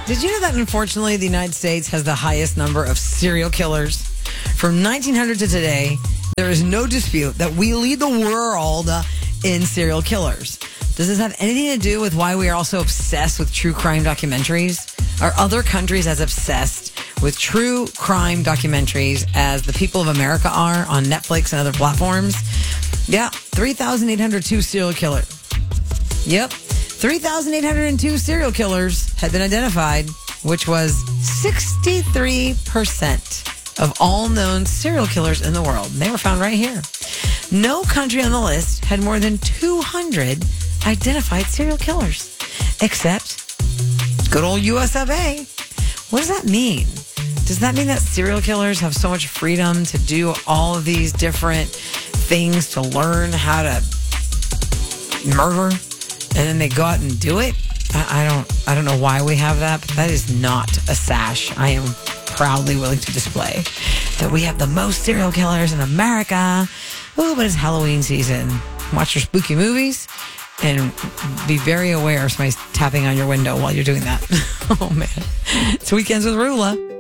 Did you know that unfortunately the United States has the highest number of serial killers? From 1900 to today, there is no dispute that we lead the world in serial killers. Does this have anything to do with why we are also obsessed with true crime documentaries? Are other countries as obsessed with true crime documentaries as the people of America are on Netflix and other platforms? Yeah, 3,802 serial killers. Yep, 3,802 serial killers had been identified, which was 63% of all known serial killers in the world. And they were found right here. No country on the list had more than 200 identified serial killers, except good old US of A. What does that mean? Does that mean that serial killers have so much freedom to do all of these different things to learn how to murder, and then they go out and do it? I don't know why we have that, but that is not a sash I am proudly willing to display. That we have the most serial killers in America. Oh, but it's Halloween season. Watch your spooky movies and be very aware of somebody tapping on your window while you're doing that. Oh, man. It's Weekends with Rula.